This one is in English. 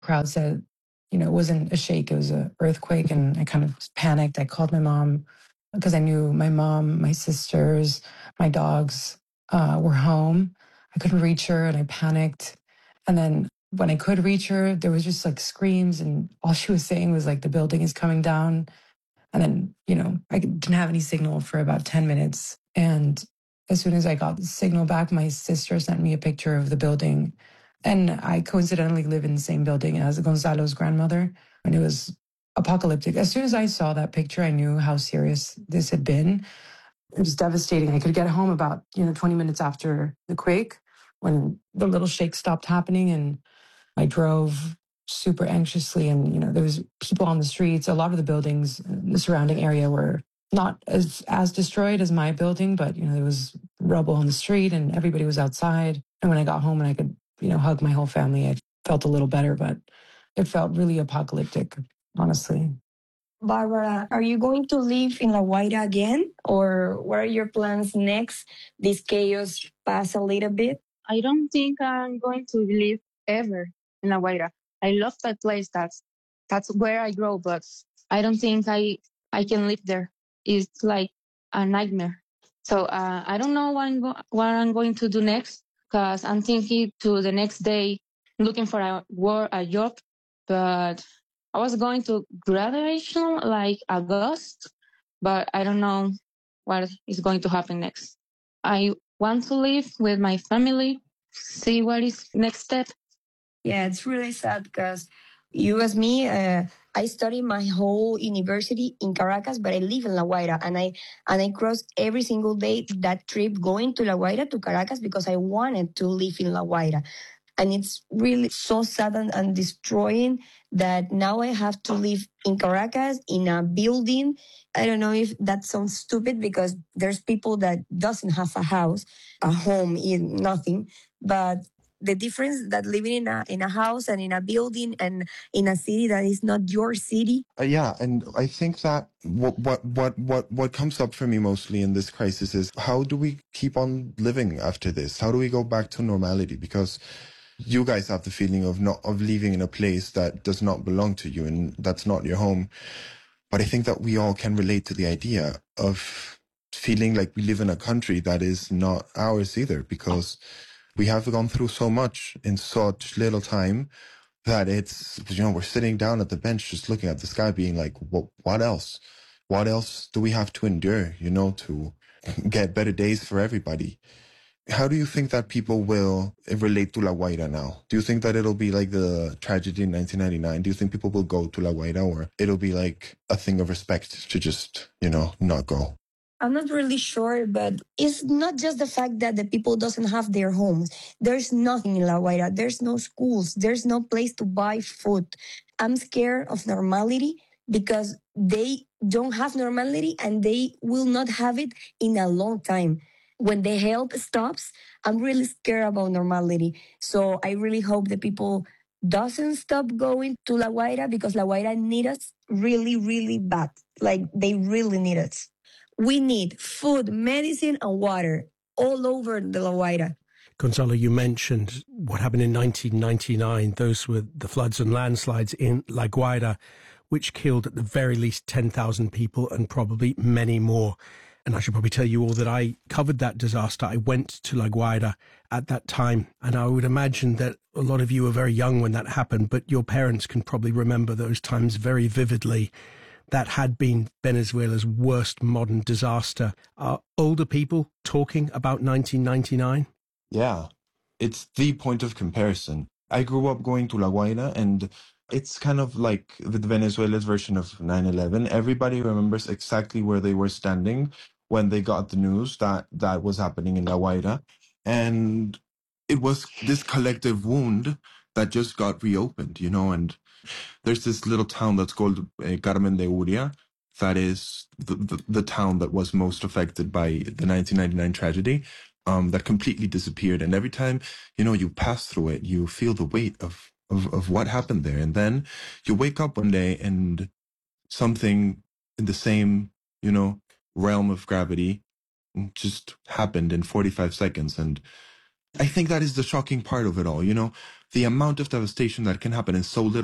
Crowd said, it wasn't a shake, it was an earthquake. And I kind of panicked. I called my mom because I knew my mom, my sisters, my dogs were home. I couldn't reach her and I panicked. And then when I could reach her, there was just like screams, and all she was saying was like, the building is coming down. And then, I didn't have any signal for about 10 minutes. And as soon as I got the signal back, my sister sent me a picture of the building. And I coincidentally live in the same building as Gonzalo's grandmother. And it was apocalyptic. As soon as I saw that picture, I knew how serious this had been. It was devastating. I could get home about, 20 minutes after the quake when the little shake stopped happening. And I drove super anxiously, and there was people on the streets. A lot of the buildings in the surrounding area were not as destroyed as my building, but there was rubble on the street and everybody was outside. And when I got home and I could hug my whole family, I felt a little better, but it felt really apocalyptic, honestly. Barbara, are you going to live in La Guaira again, or what are your plans next? This chaos pass a little bit. I don't think I'm going to live ever in La Guaira. I love that place. That's where I grew, but I don't think I can live there. It's like a nightmare. So I don't know what I'm going to do next, because I'm thinking to the next day looking for a job, but I was going to graduation like August, but I don't know what is going to happen next. I want to live with my family, see what is next step. Yeah, it's really sad because you as me, I studied my whole university in Caracas, but I live in La Guaira, and I cross every single day that trip going to La Guaira to Caracas because I wanted to live in La Guaira. And it's really so sad and destroying that now I have to live in Caracas in a building. I don't know if that sounds stupid because there's people that doesn't have a house, a home, nothing. But the difference that living in a house and in a building and in a city that is not your city. Yeah, and I think that what comes up for me mostly in this crisis is, how do we keep on living after this? How do we go back to normality? Because you guys have the feeling of living in a place that does not belong to you and that's not your home. But I think that we all can relate to the idea of feeling like we live in a country that is not ours either, because we have gone through so much in such little time that it's, we're sitting down at the bench just looking at the sky being like, what else? What else do we have to endure, to get better days for everybody? How do you think that people will relate to La Guaira now? Do you think that it'll be like the tragedy in 1999? Do you think people will go to La Guaira, or it'll be like a thing of respect to just, not go? I'm not really sure, but it's not just the fact that the people doesn't have their homes. There's nothing in La Guaira. There's no schools. There's no place to buy food. I'm scared of normality because they don't have normality and they will not have it in a long time. When the help stops, I'm really scared about normality. So I really hope the people doesn't stop going to La Guaira because La Guaira need us really, really bad. Like they really need us. We need food, medicine, and water all over the La Guaira. Gonzalo, you mentioned what happened in 1999. Those were the floods and landslides in La Guaira, which killed at the very least 10,000 people and probably many more. And I should probably tell you all that I covered that disaster. I went to La Guaira at that time, and I would imagine that a lot of you were very young when that happened, but your parents can probably remember those times very vividly. That had been Venezuela's worst modern disaster. Are older people talking about 1999? Yeah, it's the point of comparison. I grew up going to La Guaira, and it's kind of like the Venezuela's version of 9/11. Everybody remembers exactly where they were standing when they got the news that was happening in La Guaira. And it was this collective wound that just got reopened, and there's this little town that's called Carmen de Uria. That is the town that was most affected by the 1999 tragedy, that completely disappeared. And every time, you pass through it, you feel the weight of what happened there. And then you wake up one day and something in the same, realm of gravity just happened in 45 seconds. And I think that is the shocking part of it all. the amount of devastation that can happen in so little